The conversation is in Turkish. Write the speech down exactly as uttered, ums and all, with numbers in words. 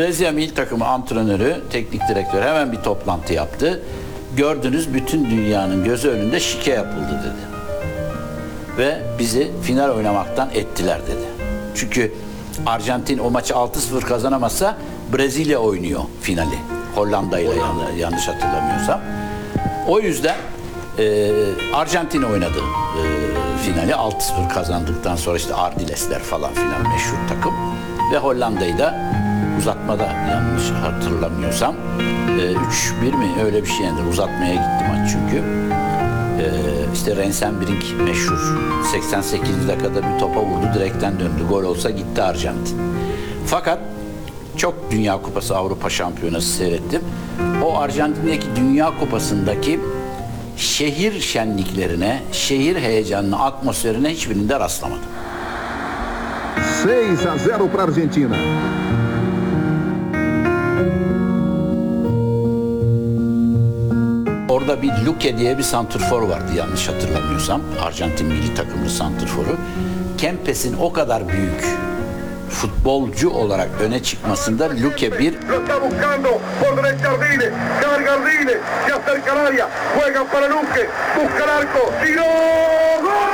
Brezilya milli takımı antrenörü, teknik direktörü hemen bir toplantı yaptı. Gördünüz, bütün dünyanın gözü önünde şike yapıldı dedi. Ve bizi final oynamaktan ettiler dedi. Çünkü Arjantin o maçı altı sıfır kazanamazsa Brezilya oynuyor finali. Hollanda ile yanlış hatırlamıyorsam. O yüzden e, Arjantin oynadı e, finali. altı sıfır kazandıktan sonra işte Ardilesler falan filan meşhur takım. Ve Hollanda'yı da uzatmada, yanlış hatırlamıyorsam üç bir mi öyle bir şey yendi. Uzatmaya gitti maç çünkü. Ee, işte Rensenbrink meşhur. seksen sekizinci dakikada bir topa vurdu, direkten döndü. Gol olsa gitti Arjantin. Fakat çok Dünya Kupası, Avrupa Şampiyonası seyrettim. O Arjantin'deki Dünya Kupası'ndaki şehir şenliklerine, şehir heyecanına, atmosferine hiçbirinde rastlamadım. seis a zero para Argentina. Orada bir Luque diye bir santrfor vardı yanlış hatırlamıyorsam. Arjantin milli takımlı santrforu. Kempes'in o kadar büyük futbolcu olarak öne çıkmasında Luque bir. Lo está buscando por derecha Ardile, carga Ardile, se acerca al área, juega para Luque, busca el arco, tiró, ¡gol!